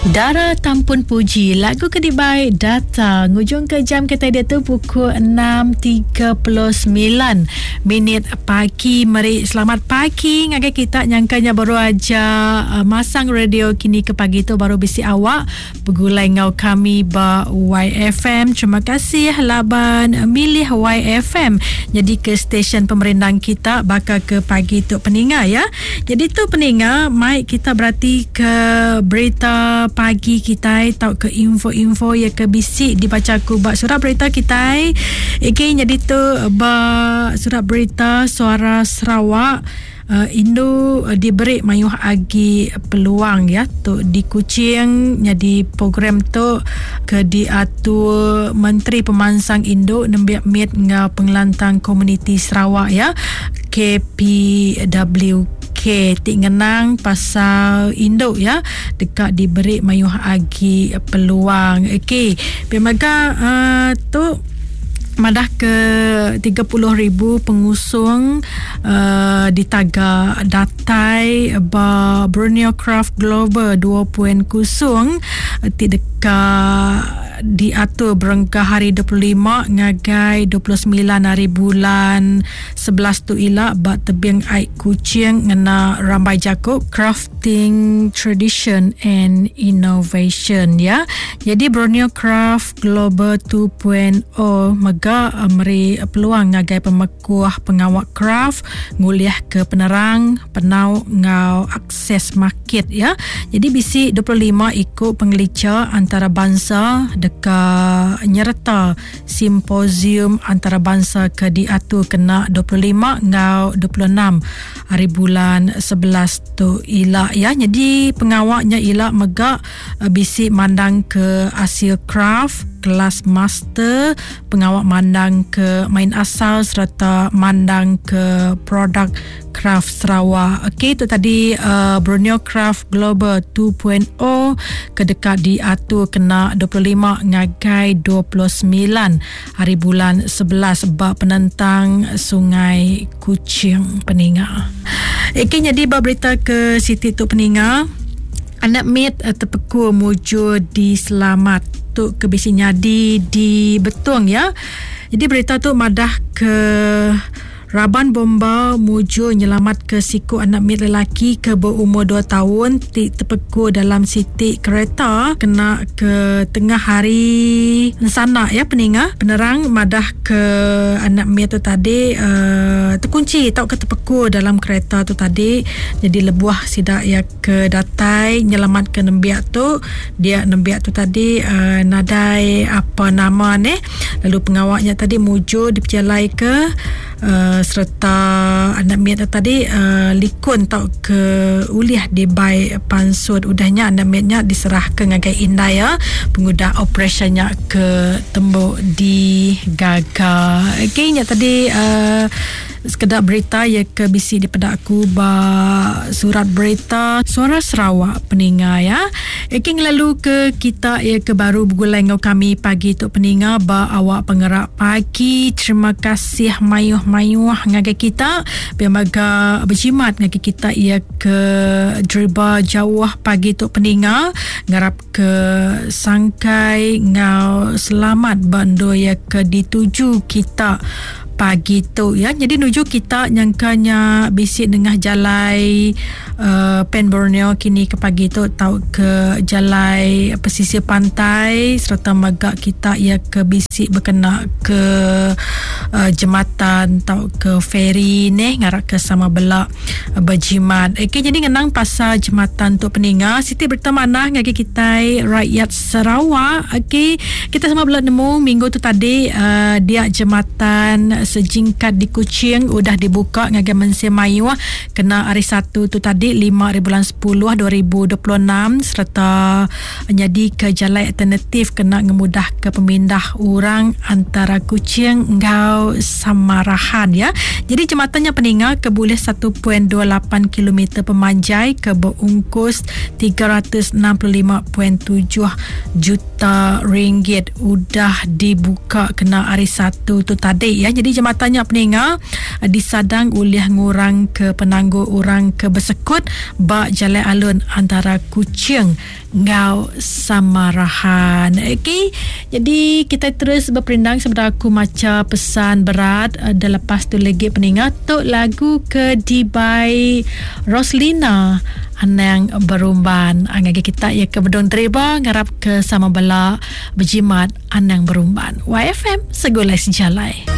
Dara Tampun Puji, lagu Kedibai datang. Hujung ke jam kita dia tu pukul 6.39 pagi. Mari selamat pagi. Ngagai kita nyangkanya baru aja masang radio kini ke pagi tu baru bisi awak begulai ngau kami ba YFM. Terima kasih laban milih YFM. Jadi ke stesen pemerintahan kita bakal ke pagi tu peninga ya. Jadi tu peninga, mai kita berarti ke berita pagi kita tahu ke info-info ya ke bisik dibaca ku bak surat berita kita. Jadi tu bak surat berita Suara Sarawak. Indo diberi mayuh agi peluang ya tu di Kuching. Jadi program tu ke diatur Menteri Pemansang Indo nembiak mit ngau pengelantang komuniti Sarawak ya, KPWK tik ngenang pasal Indo ya, dekat diberi mayuh agi peluang. Okey, pemaga tu madah ke 30,000 pengusung ditaga datai ba Borneo Craft Global 2.0 tidak diatur berengkah hari 25 ngagai 29 hari bulan 11 tu ila ba tebing aik Kuching ngena rambai jakuk crafting tradition and innovation ya. Jadi Borneo Craft Global 2.0 mega meri peluang ngagai pemekuah pengawak craft nguliah ke penerang penau ngau akses market ya. Jadi bisi 25 ikut pengelicah antarabangsa dekat nyerta simposium antarabangsa ke diatur kena 25 ngau 26 hari bulan 11 tu ila ya. Jadi pengawaknya ila megak bisi mandang ke hasil craft kelas master, pengawak mandang ke main asal serta mandang ke produk craft Sarawak. Okey, itu tadi Borneo Craft Global 2.0 kedekat diatur kena 25 ngagai 29 hari bulan 11 bab penentang Sungai Kuching peninga. Okey, jadi bab berita ke Siti tu peninga. Anak mit terpekur mujur di Selamat tu kebisi nyadi di Betong ya. Jadi berita tu madah ke Raban bomba mujur nyelamat ke siku anak mit lelaki ke berumur 2 tahun terpekur dalam sitik kereta kena ke tengah hari sana ya peninga. Penerang madah ke anak mit tu tadi terkunci tau ke terpekur dalam kereta tu tadi. Jadi lebuah sidak ya ke datai nyelamat ke nembiak tu. Dia nembiak tu tadi nadai apa nama ni. Lalu pengawaknya tadi mujur diperjalai ke serta anak miat tadi likun tau ke uliah di bai pansut udahnya anak miatnya diserahkan ngagai indah ya pengudah operasionnya ke tembok di Gaga. Okey, nya tadi sekedar berita ya ke bisi di pedaku ba surat berita Suara Sarawak peninga ya. Okey, lalu ke kita ya ke baru begulai ngau kami pagi tu peninga ba awak pengerak pagi. Terima kasih mayuh ngagai kita pemaga berjimat ngagai kita ia ke Driba jauh pagi tu peninga ngarap ke sangkai ngau selamat bando ya ke dituju kita pagi tu ya. Jadi nuju kita nyangkanya bisik dengah jalai Pen Borneo kini ke pagi tu tau ke jalai pesisir pantai serta magak kita ia ke bisik berkena ke jembatan tau ke feri ni ngarak ke sama belak berjimat. Okey, jadi ngenang pasal jembatan tu peninga Siti bertemanah ngagi kita rakyat Sarawak. Okey, kita semua belak nemu minggu tu tadi dia jembatan sejingkat di Kuching udah dibuka ngagi mensi mayu kena hari Sabtu tu tadi 5 bulan 10 2026 serta jadi ke jalan alternatif kena ngemudah ke pemindah orang antara Kuching ngau Samarahan ya. Jadi jembatannya peninga ke boleh 1.28 km pemanjai ke berungkus 365.7 juta ringgit udah dibuka kena hari Sabtu tu tadi ya. Jadi jematannya peninga disadang oleh ngurang ke penangguh orang ke bersekut bak jalan alun antara Kuching ngau Samarahan. Okey, jadi kita terus berperindang sebentar aku maca pesan berat dan lepas tu lagi peningat tok lagu ke Dibai Roslina anang berumban angage kita ya ke bedong tereba ngarap ke sama bala berjimat anang berumban YFM segolai sejalai.